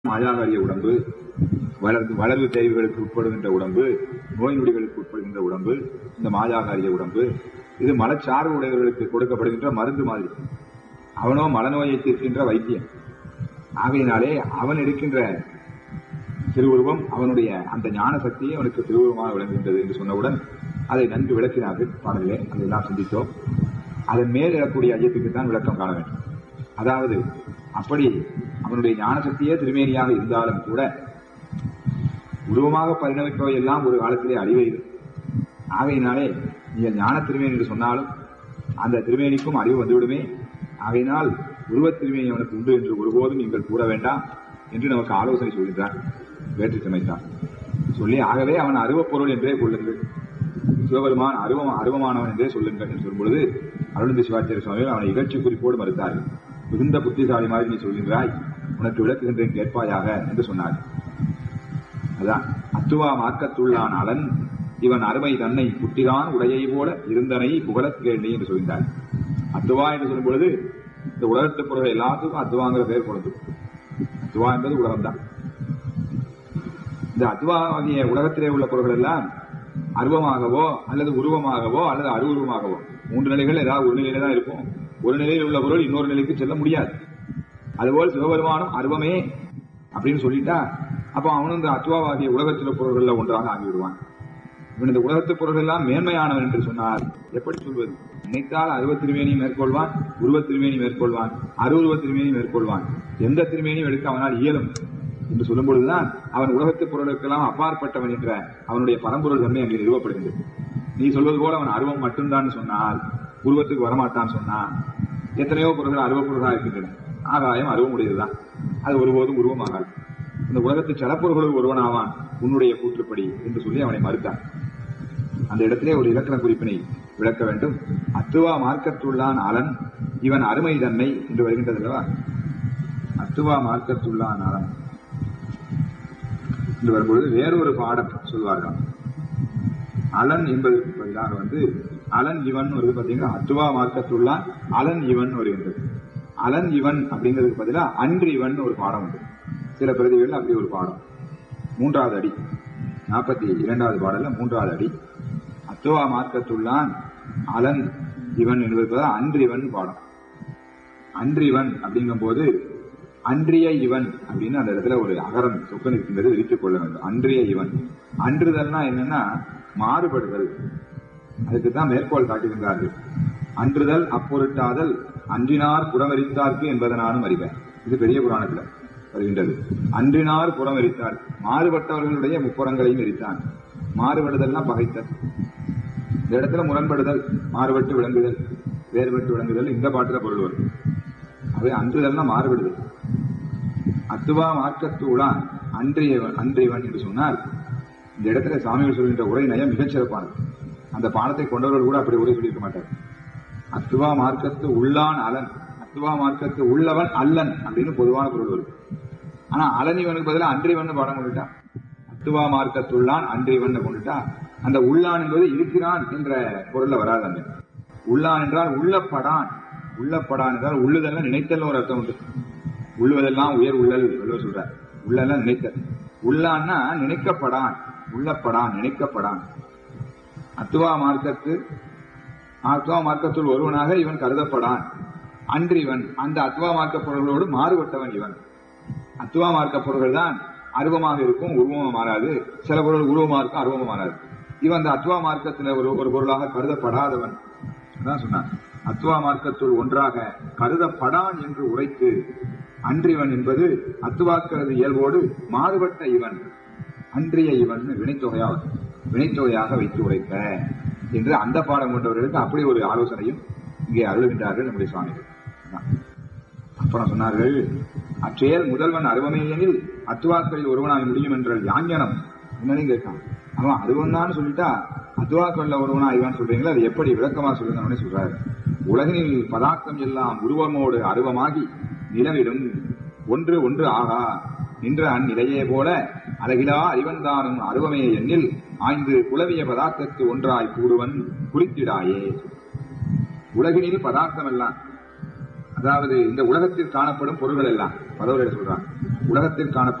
மாயாகாரிய உடம்பு, வளர்வு தேய்வுகளுக்கு உட்படுகின்ற உடம்பு, நோய் நொடிகளுக்கு உட்படுகின்ற உடம்பு, இந்த மாயாகாரிய உடம்பு, இது மலச்சார்பு உடையவர்களுக்கு கொடுக்கப்படுகின்ற மருந்து மாதிரி. அவனோ மலநோயை தீர்க்கின்ற வைத்தியம். ஆகையினாலே அவன் எடுக்கின்ற திருவுருவம் அவனுடைய அந்த ஞான சக்தியை அவனுக்கு திருவுருவமாக விளங்குகின்றது என்று சொன்னவுடன் அதை நன்கு விளக்கினார்கள் பாடலே. அதையெல்லாம் சிந்தித்தோம். அதன் மேல் எழக்கூடிய ஐயத்துக்குத்தான் விளக்கம் காண வேண்டும். அதாவது அப்படி அவனுடைய ஞான சக்தியே திருமேனியாக இருந்தாலும் கூட உருவமாக பரிணமிப்பவை எல்லாம் ஒரு காலத்திலே அறிவைது. ஆகையினாலே நீங்கள் ஞான திருமேனி என்று சொன்னாலும் அந்த திருமேனிக்கும் அறிவு வந்துவிடுமே. ஆகையினால் உருவத் திருமேனி அவனுக்கு உண்டு என்று ஒருபோதும் நீங்கள் கூற வேண்டாம் என்று நமக்கு ஆலோசனை சொல்கின்றார். வேற்று சமைத்தான் சொல்லி, ஆகவே அவன் அருவப்பொருள் என்றே கொள்ளுங்கள், சிவபெருமான் அருவமானவன் என்றே சொல்லுங்கள் என்று சொல்லும் பொழுது அருள்ந்தி சிவாச்சாரிய சுவாமிகள் அவனை இகழ்ச்சி குறிப்போடு மறுத்தார்கள். மிகுந்த புத்திசாலி மாதிரி நீ சொல்கின்றாய், உனக்கு விளக்குகின்றேன் கேட்பாயாக என்று சொன்னார். அதான் அத்துவா மார்க்கத்துள்ளான் அலன் இவன் அருமை தன்னை புட்டிகான் உடையை போல இருந்தனை புகழத் கேள்வி என்று சொல்கின்றார். அத்துவா என்று சொல்லும் பொழுது இந்த உலகத்து பொருள் எல்லாத்துக்கும் அத்துவாங்கிற பெயர் கொடுத்து, அத்துவா என்பது உலகம்தான். இந்த அத்துவா ஆகிய உலகத்திலே உள்ள பொருள்கள் எல்லாம் அருவமாகவோ அல்லது உருவமாகவோ அல்லது அருவுருவமாகவோ மூன்று நிலைகள் ஏதாவது ஒரு நிலையில தான் இருக்கும். ஒரு நிலையில் உள்ள பொருள் இன்னொரு நிலைக்கு செல்ல முடியாது. அதுபோல் சிவபெருமானும் அருவமே அப்படின்னு சொல்லிட்டா அப்ப அவனும் இந்த அத்துவாவாகிய உலகத்தில பொருள்கள் ஒன்றாக ஆகிவிடுவான். இவன் இந்த உலகத்து பொருள்கள் எல்லாம் மேன்மையானவன் என்று சொன்னார். எப்படி சொல்வது? நினைத்தால் அருவத் திருமேனி மேற்கொள்வான், உருவத் திருமேனி மேற்கொள்வான், அருவுருவத் திருமேனி மேற்கொள்வான். எந்த திருமேனியும் எடுக்க அவனால் இயலும் என்று சொல்லும் பொழுதுதான் அவன் உலகத்து பொருளுக்கெல்லாம் அப்பாற்பட்டவன் என்ற அவனுடைய பரம்பொருள் தன்மை அங்கே நிறுவப்படுகின்றது. நீ சொல்வது போல அவன் அருவம் மட்டும்தான் சொன்னால், உருவத்துக்கு வரமாட்டான் சொன்னான். எத்தனையோ பொருள்கள் அருவ பொருளாக இருக்கின்றன. ஆகாயம் அருவம் உடையதுதான், அது ஒருபோதும் உருவமாகாது. இந்த உலகத்து சலப்பொருள்களும் ஒருவனாவான் உன்னுடைய கூற்றுப்படி என்று சொல்லி அவனை மறுத்தான். அந்த இடத்திலே ஒரு இலக்கண குறிப்பினை விளக்க வேண்டும். அத்துவா மார்க்கத்துள்ளான் அலன் இவன் அருமை தன்னை என்று வருகின்றது அல்லவா? அத்துவா மார்க்கத்துள்ளான் அலன் என்று வரும்பொழுது வேறொரு பாடம் சொல்வார்கள். அலன் என்பதற்கு பதிலாக அலன் இவன் வருது. பார்த்தீங்கன்னா அத்துவா மார்க்கத்துள்ளான் அலன் இவன் வருகின்றது. அலன் இவன் அப்படிங்கிறதுக்கு பதிலாக அன்று இவன் ஒரு பாடம் உண்டு. சில பிரதிகள் அப்படி ஒரு பாடம். 3வது அடி 42வது பாடல்ல 3வது அடி அத்துவா மார்க்கத்துள்ளான் அலன் இவன் என்பது அன்றிவன் பாடம். அன்றிவன் அப்படிங்கும் போது அன்றிய இவன் அப்படின்னு அந்த இடத்துல ஒரு அகரம் சொப்பன் இருக்கின்றது, விரித்துக் கொள்ள வேண்டும். அன்றிய இவன். அன்றுதல்னா என்னன்னா மாறுபடுதல். அதுக்குத்தான் மேற்கோள் காட்டுகின்றார்கள். அன்றுதல் அப்பொருட்டாதல் அன்றினார் புறமரித்தார்க்கு என்பதனாலும் அறிக. இது பெரிய புராணத்துல வருகின்றது. அன்றினார் புறமரித்தார், மாறுபட்டவர்களுடைய முப்புறங்களையும் எரித்தான். மாறுபடுதல்னா பகைத்தல். இந்த இடத்துல முரண்படுதல், மாறுபட்டு விளங்குதல், வேறுபட்டு விளங்குதல் இந்த பாட்டுல பொருள் வரும். அவை அன்றுதல்னா மாறுபடுதல். அத்துவா மார்க்கத்து உளான் அன்றிவன் என்று சொன்னால் இந்த இடத்துல சாமிகள் சொல்கின்ற உரை நயம் மிகச் சிறப்பானது. அந்த பாடத்தை கொண்டவர்கள் கூட அப்படி உரை சொல்லியிருக்க மாட்டார். அத்துவா மார்க்கத்து உள்ளான் அலன், அத்துவா மார்க்கத்து உள்ளவன் அல்லன் அப்படின்னு பொதுவான பொருள் வருது. ஆனா அலனிவனுக்கு பதிலாக அன்றிவன் பாடம் கொண்டுட்டா, அத்துவா மார்க்கத்துள்ளான் அன்றிவன் கொண்டுட்டா அந்த உள்ளான் என்பது இருக்கிறான் என்ற பொருள்ல வராது. அந்த உள்ளான் என்றால் உள்ளப்படான். உள்ளப்படான் என்றால் உள்ளுதெல்லாம் நினைத்தல் ஒரு அர்த்தம் உண்டு. உள்ளுவதெல்லாம் உயர் உள்ளல் சொல்ற. உள்ளெல்லாம் நினைத்தல். உள்ளான்னா நினைக்கப்படான், உள்ளப்படான், நினைக்கப்படான். அத்துவா மார்க்கத்துள் ஒருவனாக இவன் கருதப்படான். அன்றிவன் அந்த அத்துவா மார்க்க பொருள்களோடு மாறுபட்டவன் இவன். அத்துவா மார்க்க பொருள்கள் தான் அருவமாக இருக்கும், உருவமாக மாறாது. சில பொருள் உருவமாக இருக்கும், அருவமாக மாறாது. இவன் அந்த அத்துவா மார்க்கத்தில் ஒரு பொருளாக கருதப்படாதவன் தான் சொன்னான். அத்துவா மார்க்கத்துள் ஒன்றாக கருதப்படான் என்று உரைத்து அன்றிவன் என்பது அத்துவாக்கிறது இயல்போடு மாறுபட்ட இவன், அன்றிய இவன் வினைத்தொகையாக வைத்து உரைக்க என்று அந்த பாடம் கொண்டவர்களுக்கு அப்படி ஒரு ஆலோசனையும் இங்கே அருளுகின்றார்கள் நம்முடைய சுவாமிகள். அப்புறம் சொன்னார்கள், அச்செயல் முதல்வன் அருவமே எனில் அத்துவாக்களில் ஒருவனாக முடியும் என்ற யாஞனம் என்னன்னு கேட்கான். அவன் அருவன் தான் சொல்லிட்டா அத்துவாக்களில் ஒருவனா இவன் சொல்றீங்களா, அது எப்படி விளக்கமா சொல்லுங்க சொல்றாரு. உலகினில் பதார்த்தம் எல்லாம் உருவமோடு அருவமாகி நிலவிடும் ஒன்று ஒன்று ஆகா நின்ற அந்நிலையே போல அழகிலா அறிவந்தானும் அருவமே எண்ணில் ஆய்ந்து குலவிய பதார்த்தத்து ஒன்றாய் கூடுவன் குறித்திடாயே. உலகினில் பதார்த்தம் எல்லாம் அதாவது இந்த உலகத்தில் காணப்படும் பொருள்கள் எல்லாம் பதவியில் சொல்றாங்க. உலகத்தில் காணப்படும்